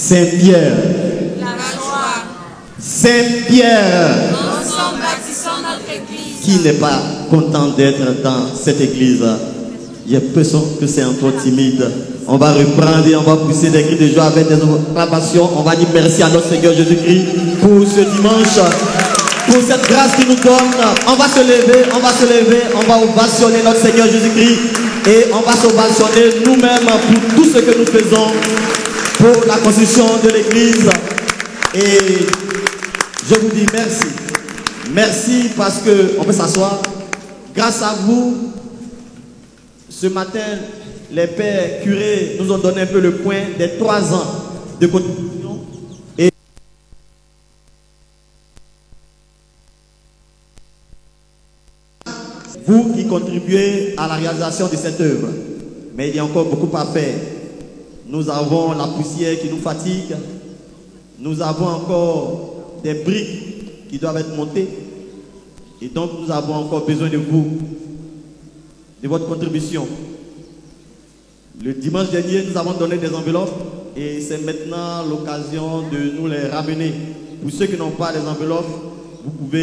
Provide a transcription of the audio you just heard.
Saint-Pierre. La joie. Saint-Pierre. Ensemble bâtissons notre église. Qui n'est pas content d'être dans cette église? Il y a personne que c'est encore timide. On va reprendre et on va pousser des cris de joie avec des acclamations. On va dire merci à notre Seigneur Jésus-Christ pour ce dimanche, pour cette grâce qu'il nous donne. On va se lever, on va se lever, on va ovationner notre Seigneur Jésus-Christ et on va s'ovationner nous-mêmes pour tout ce que nous faisons pour la construction de l'église. Et je vous dis merci. Merci parce qu'on peut s'asseoir. Grâce à vous, ce matin, les pères curés nous ont donné un peu le point des 3 ans de contribution. Et vous qui contribuez à la réalisation de cette œuvre. Mais il y a encore beaucoup à faire. Nous avons la poussière qui nous fatigue. Nous avons encore des briques qui doivent être montées. Et donc nous avons encore besoin de vous, de votre contribution. Le dimanche dernier, nous avons donné des enveloppes et c'est maintenant l'occasion de nous les ramener. Pour ceux qui n'ont pas les enveloppes, vous pouvez